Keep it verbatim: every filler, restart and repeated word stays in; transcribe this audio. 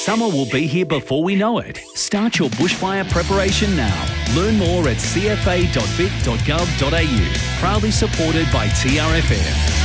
Summer will be here before we know it. Start your bushfire preparation now. Learn more at c f a dot vic dot gov dot a u. Proudly supported by T R F M.